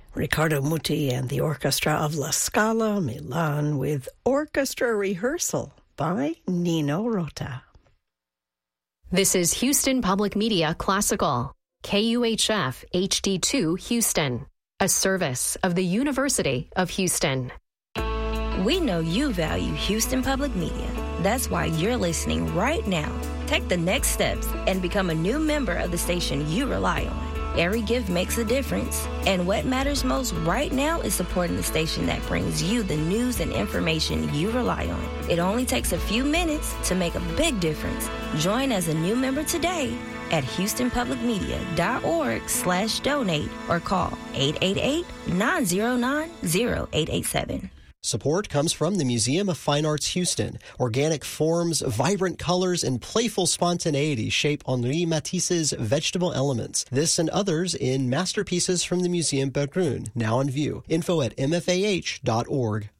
Riccardo Muti and the orchestra of La Scala, Milan, with Orchestra Rehearsal by Nino Rota. This is Houston Public Media Classical, KUHF HD2 Houston, a service of the University of Houston. We know you value Houston Public Media. That's why you're listening right now. Take the next steps and become a new member of the station you rely on. Every gift makes a difference, and what matters most right now is supporting the station that brings you the news and information you rely on. It only takes a few minutes to make a big difference. Join as a new member today at houstonpublicmedia.org/donate or call 888-909-0887. Support comes from the Museum of Fine Arts Houston. Organic forms, vibrant colors, and playful spontaneity shape Henri Matisse's vegetable elements. This and others in Masterpieces from the Museum Berggruen, now in view. Info at mfah.org.